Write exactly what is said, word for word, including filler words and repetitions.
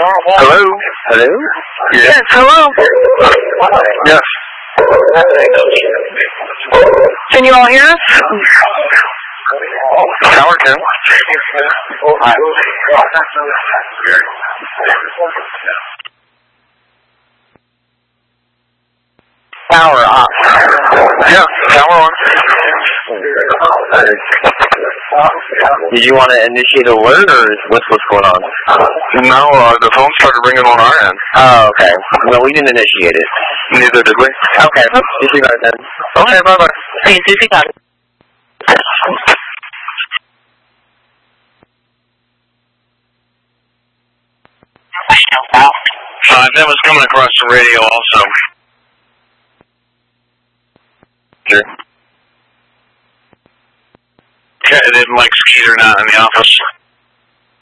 Hello? Hello? Yeah. Yes, hello? Yes. Can you all hear us? Tower can. Power off. Yeah, tower on. Did you want to initiate alert, or what's what's going on? No, uh, the phone started ringing on our end. Oh, okay. Well, we didn't initiate it. Neither did we. Okay. Disregard then. Okay, bye-bye. Hey, disregard. Uh, that was coming across the radio also. Sure. Okay, I didn't like Skeeter not in the office.